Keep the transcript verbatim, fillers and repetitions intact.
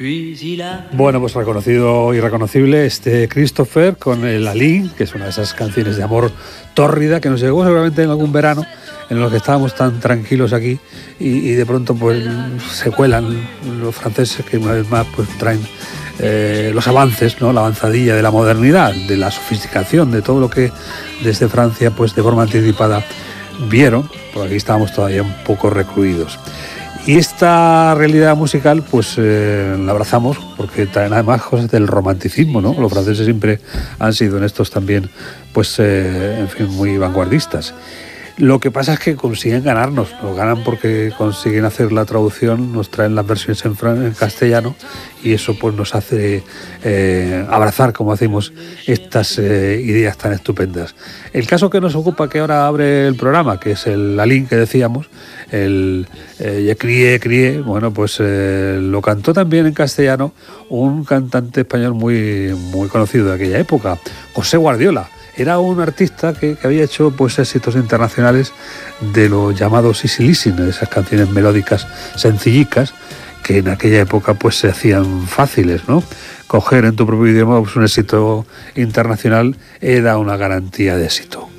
Bueno, pues reconocido y reconocible este Christopher con el Aline, que es una de esas canciones de amor tórrida que nos llegó seguramente en algún verano en los que estábamos tan tranquilos aquí y, y de pronto pues se cuelan los franceses que una vez más pues traen eh, los avances, ¿no? La avanzadilla de la modernidad, de la sofisticación, de todo lo que desde Francia pues de forma anticipada vieron, porque aquí estábamos todavía un poco recluidos. Y esta realidad musical pues eh, la abrazamos porque traen además cosas del romanticismo, ¿no? Los franceses siempre han sido en estos también pues eh, en fin, muy vanguardistas. Lo que pasa es que consiguen ganarnos, nos ganan porque consiguen hacer la traducción, nos traen las versiones en, fran- en castellano y eso pues nos hace eh, abrazar, como hacemos, estas eh, ideas tan estupendas. El caso que nos ocupa, que ahora abre el programa, que es el Aline que decíamos, el eh, Ye crié, crié, bueno, pues eh, lo cantó también en castellano un cantante español muy, muy conocido de aquella época, José Guardiola. Era un artista que, que había hecho pues éxitos internacionales de los llamados easy listening, de esas canciones melódicas sencillicas que en aquella época pues se hacían fáciles, ¿no? Coger en tu propio idioma pues, un éxito internacional era una garantía de éxito.